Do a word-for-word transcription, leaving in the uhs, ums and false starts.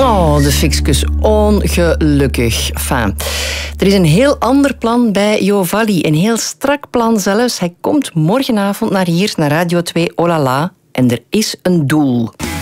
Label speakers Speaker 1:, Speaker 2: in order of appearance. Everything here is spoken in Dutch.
Speaker 1: Oh, de Fixkes, ongelukkig. Enfin, er is een heel ander plan bij Jo Valli. Een heel strak plan zelfs. Hij komt morgenavond naar hier, naar Radio twee, oh la la. En er is een doel.